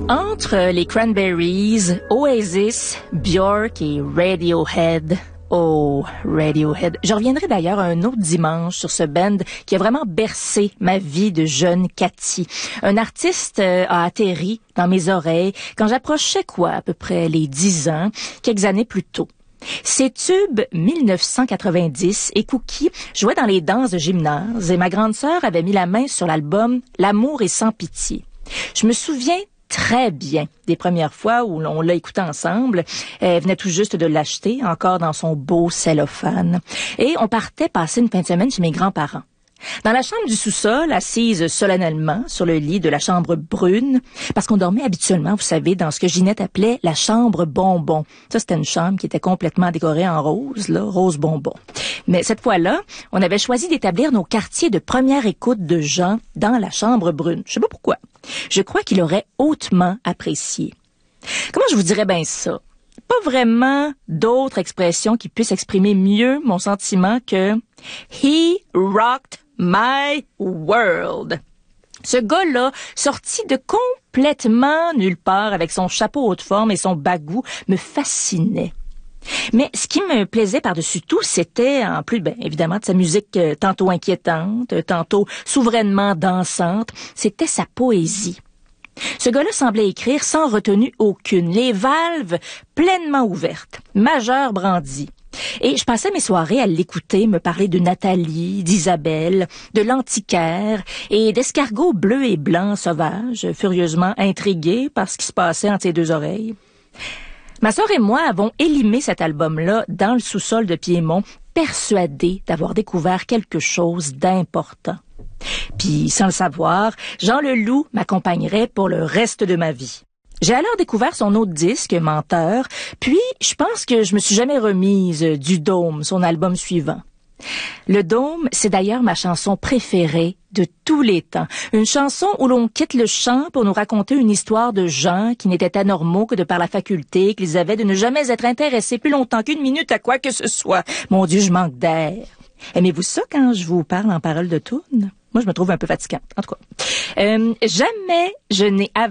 Entre les Cranberries, Oasis, Björk et Radiohead. Oh, Radiohead. Je reviendrai d'ailleurs un autre dimanche sur ce band qui a vraiment bercé ma vie de jeune Cathy. Un artiste a atterri dans mes oreilles quand j'approchais à peu près les 10 ans, quelques années plus tôt. Ces tubes 1990 et Cookie jouaient dans les danses de gymnase et ma grande sœur avait mis la main sur l'album L'amour est sans pitié. Je me souviens très bien des premières fois où on l'a écouté ensemble. Elle venait tout juste de l'acheter, encore dans son beau cellophane. Et on partait passer une fin de semaine chez mes grands-parents. Dans la chambre du sous-sol, assise solennellement sur le lit de la chambre brune, parce qu'on dormait habituellement, vous savez, dans ce que Ginette appelait la chambre bonbon. Ça, c'était une chambre qui était complètement décorée en rose, là, rose bonbon. Mais cette fois-là, on avait choisi d'établir nos quartiers de première écoute de Jean dans la chambre brune. Je sais pas pourquoi. Je crois qu'il aurait hautement apprécié. Comment je vous dirais bien ça? Pas vraiment d'autres expressions qui puissent exprimer mieux mon sentiment que « He rocked my world ». Ce gars-là, sorti de complètement nulle part avec son chapeau haute forme et son bagou, me fascinait. Mais ce qui me plaisait par-dessus tout, c'était, en plus, évidemment, de sa musique tantôt inquiétante, tantôt souverainement dansante, c'était sa poésie. Ce gars-là semblait écrire sans retenue aucune, les valves pleinement ouvertes, majeur brandi. Et je passais mes soirées à l'écouter me parler de Nathalie, d'Isabelle, de l'antiquaire et d'escargots bleus et blancs sauvages, furieusement intrigués par ce qui se passait entre ses deux oreilles. Ma sœur et moi avons élimé cet album-là dans le sous-sol de Piémont, persuadés d'avoir découvert quelque chose d'important. Puis, sans le savoir, Jean Leloup m'accompagnerait pour le reste de ma vie. J'ai alors découvert son autre disque, Menteur, puis je pense que je me suis jamais remise du Dôme, son album suivant. Le Dôme, c'est d'ailleurs ma chanson préférée de tous les temps. Une chanson où l'on quitte le chant pour nous raconter une histoire de gens qui n'étaient anormaux que de par la faculté qu'ils avaient de ne jamais être intéressés plus longtemps qu'une minute à quoi que ce soit. Mon Dieu, je manque d'air. Aimez-vous ça quand je vous parle en paroles de tourne? Moi, je me trouve un peu fatigante, en tout cas. Jamais je n'ai